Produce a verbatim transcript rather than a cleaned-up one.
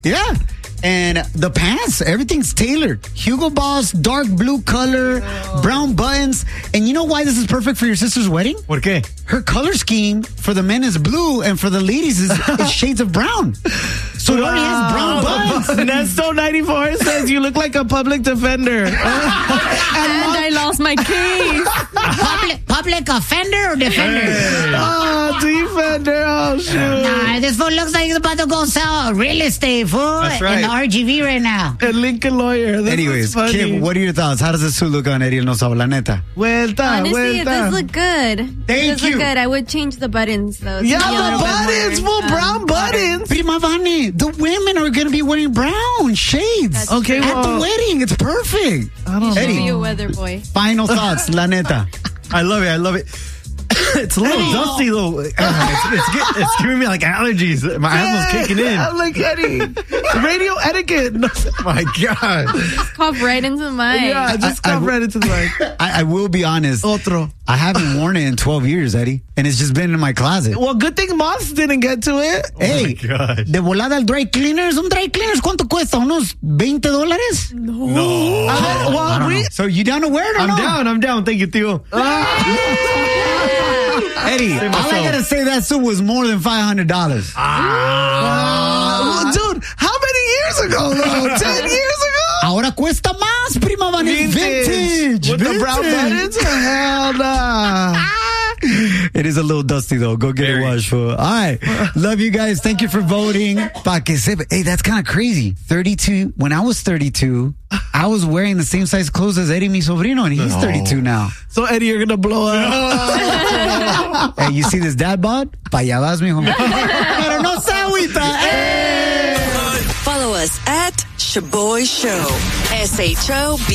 Yeah. And the pants, everything's tailored. Hugo Boss, dark blue color, brown buttons. And you know why this is perfect for your sister's wedding? ¿Por qué? Her color scheme for the men is blue and for the ladies is, is shades of brown. So it already has brown buttons. Nesto ninety-four says you look like a public defender. And I lost my keys. Public, public offender or defender? Hey. Oh, defender. Oh, shoot. Nah, this fool looks like he's about to go sell real estate, fool. That's right. In the R G V right now. El Lincoln lawyer. This Anyways, Kim, what are your thoughts? How does this suit look on Eddie El No Sabo, la neta? Vuelta, Honestly, vuelta. it does look good. Thank it does you. look good. I would change the buttons, though. Yeah, the buttons, full um, brown buttons. Prima Vane, the women are going to be wearing brown shades. That's Okay, true. At well, the wedding. It's perfect. I don't Eddie. Be a weather boy. Final thoughts, la neta. I love it. I love it. It's a little dusty, though. Uh, it's, it's, get, it's giving me like allergies. My asthma's kicking in. I'm like, Eddie, radio etiquette. No, my God. Just cough right into the mic. Yeah, just I- come I- right into the mic. I, I will be honest. Otro. I haven't worn it in twelve years, Eddie. And it's just been in my closet. Well, good thing Moss didn't get to it. Hey, Oh, my God. de volada al dry cleaners. Un dry cleaners, ¿cuánto cuesta? ¿Unos veinte dólares? No. I well, don't we, know. So you down to wear it or I'm no? down. I'm down. Thank you, Theo. Eddie, all I gotta say, that suit was more than five hundred dollars. Ah. Uh, dude, how many years ago, though? Ten years ago? Ahora cuesta más, Prima Vane. Vintage. Vintage. With the brown buttons? Hell nah. It is a little dusty, though. Go get it washed. All right. Love you guys. Thank you for voting. Pa que sepa. Hey, that's kind of crazy. thirty-two. When I was thirty-two, I was wearing the same size clothes as Eddie, mi sobrino, and he's thirty-two now. So, Eddie, you're going to blow up. Hey, you see this dad bod? Pa allá vas, mijo. Pero no se agüita. Hey! Follow us at Shaboy Show. S H O B